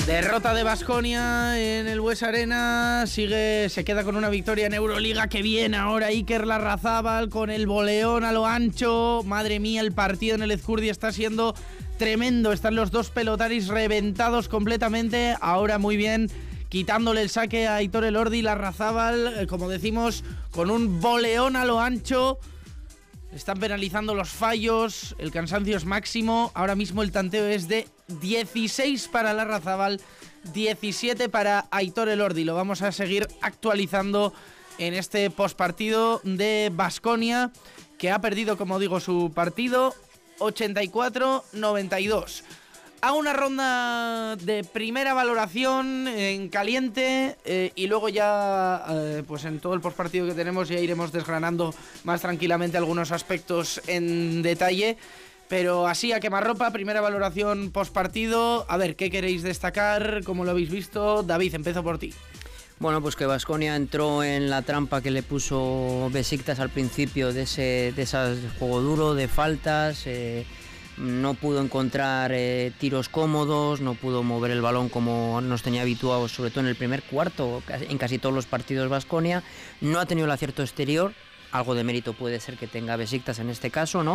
Derrota de Baskonia en el Bues Arena, se queda con una victoria en Euroliga. Que viene ahora Iker Larrazábal con el boleón a lo ancho. Madre mía, el partido en el Ezcurdi está siendo tremendo. Están los dos pelotaris reventados completamente. Ahora muy bien, quitándole el saque a Aitor Elordi. Larrazábal, como decimos, con un boleón a lo ancho. Están penalizando los fallos, el cansancio es máximo. Ahora mismo el tanteo es de 16 para Larrazábal, 17 para Aitor Elordi. Lo vamos a seguir actualizando en este postpartido de Baskonia, que ha perdido, como digo, su partido 84-92. A una ronda de primera valoración en caliente y luego ya pues en todo el postpartido que tenemos ya iremos desgranando más tranquilamente algunos aspectos en detalle. Pero así a quemarropa, primera valoración postpartido. A ver, ¿qué queréis destacar? ¿Cómo lo habéis visto? David, empiezo por ti. Bueno, pues que Baskonia entró en la trampa que le puso Besiktas al principio de ese juego duro, de faltas. No pudo encontrar tiros cómodos, no pudo mover el balón como nos tenía habituados, sobre todo en el primer cuarto, en casi todos los partidos Baskonia. No ha tenido el acierto exterior, algo de mérito puede ser que tenga Besiktas en este caso, ¿no?